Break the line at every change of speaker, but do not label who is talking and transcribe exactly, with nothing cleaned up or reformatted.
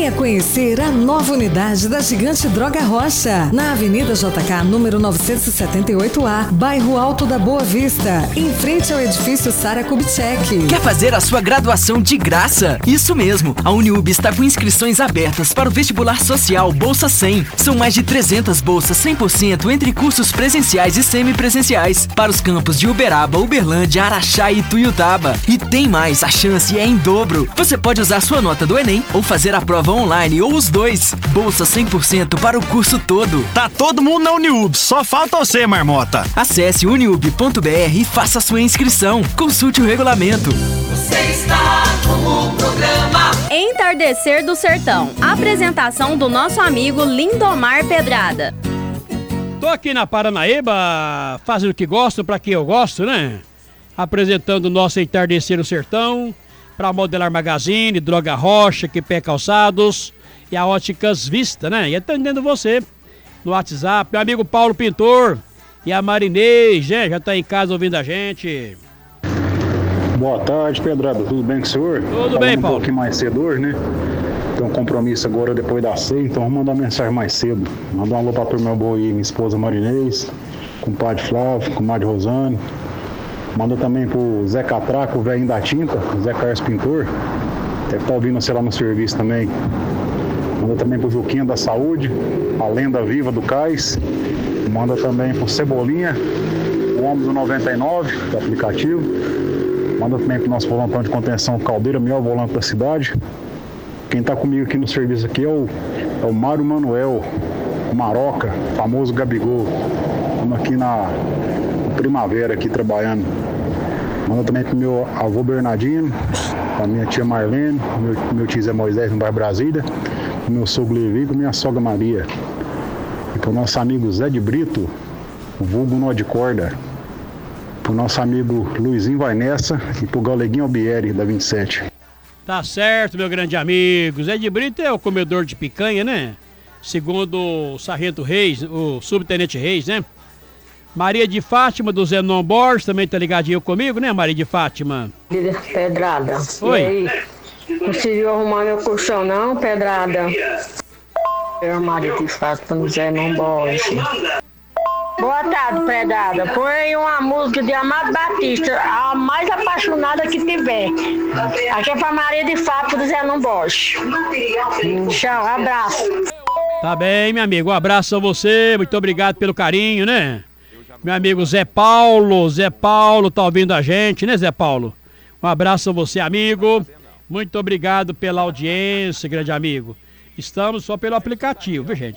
Venha conhecer a nova unidade da Gigante Droga Rocha, na Avenida J K, número novecentos e setenta e oito A, bairro Alto da Boa Vista, em frente ao edifício Sara Kubitschek.
Quer fazer a sua graduação de graça? Isso mesmo, a Uniub está com inscrições abertas para o vestibular social Bolsa cem. São mais de trezentas bolsas cem por cento entre cursos presenciais e semipresenciais para os campos de Uberaba, Uberlândia, Araxá e Tuiutaba. E tem mais, a chance é em dobro. Você pode usar sua nota do Enem ou fazer a prova online ou os dois. Bolsa cem por cento para o curso todo.
Tá todo mundo na Uniub, só falta você, marmota.
Acesse uniub ponto b r e faça sua inscrição. Consulte o regulamento.
Você está com o programa
Entardecer do Sertão. Apresentação do nosso amigo Lindomar Pedrada.
Tô aqui na Paranaíba, fazendo o que gosto, pra quem eu gosto, né? Apresentando o nosso Entardecer do Sertão para Modelar Magazine, Droga Rocha, Equipé Calçados e a Óticas Vista, né? E atendendo você no WhatsApp, meu amigo Paulo Pintor e a Marinês, né? Já tá em casa ouvindo a gente.
Boa tarde, Pedrada. Tudo bem com o senhor?
Tudo bem, Paulo.
Um pouquinho mais cedo hoje, né? Tem um compromisso agora depois da ceia, então vou mandar uma mensagem mais cedo. Mandar um alô pra turma boa aí, minha esposa Marinês, com o padre Flávio, com o Madre Rosane. Manda também pro Zé Catraco, o velhinho da tinta, o Zé Carlos Pintor. Deve estar ouvindo você lá no serviço também. Manda também pro Juquinha da Saúde, a lenda viva do Cais. Manda também pro Cebolinha, o homem do noventa e nove, do aplicativo. Manda também pro nosso volantão de contenção Caldeira, melhor volante da cidade. Quem tá comigo aqui no serviço aqui é o, é o Mário Manuel, o Maroca, famoso Gabigol. Estamos aqui na Primavera, aqui trabalhando. Manda também pro meu avô Bernardino, a minha tia Marlene, meu, meu tio Zé Moisés no bairro Brasília, pro meu sogro Levi e pro minha sogra Maria. E pro nosso amigo Zé de Brito, o vulgo nó de corda. Pro nosso amigo Luizinho Vai Nessa e pro Galeguinho Albieri, da vinte e sete.
Tá certo, meu grande amigo. Zé de Brito é o comedor de picanha, né? Segundo o Sargento Reis, o Subtenente Reis, né? Maria de Fátima, do Zenon Borges, também tá ligadinho comigo, né, Maria de Fátima?
Pedrada.
Oi.
E aí? Conseguiu arrumar meu colchão não, Pedrada? Eu, Maria de Fátima, do Zenon Borges. Boa tarde, Pedrada. Põe uma música de Amado Batista, a mais apaixonada que tiver. Aqui é pra Maria de Fátima, do Zenon Borges. Tchau, abraço.
Tá bem, meu amigo. Um abraço a você, muito obrigado pelo carinho, né? Meu amigo Zé Paulo, Zé Paulo tá ouvindo a gente, né, Zé Paulo? Um abraço a você, amigo. Muito obrigado pela audiência, grande amigo. Estamos só pelo aplicativo, viu, gente?